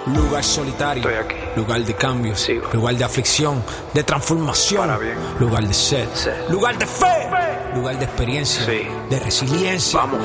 Lugar solitario, Estoy aquí. lugar de cambio, Sigo. lugar de aflicción, de transformación, Para bien. lugar de sed, Sed. lugar de fe, lugar de experiencia, Sí. de resiliencia. Vamos.